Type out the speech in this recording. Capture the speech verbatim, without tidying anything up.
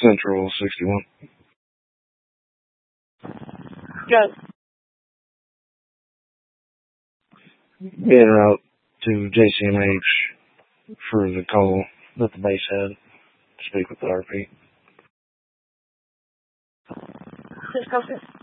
Central sixty-one. Good. En route to J C M H for the call that the base had to speak with the R P. Just go